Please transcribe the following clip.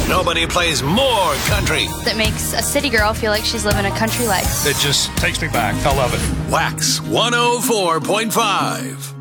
Nobody plays more country. That makes a city girl feel like she's living a country life. It just takes me back. I love it. Wax 104.5.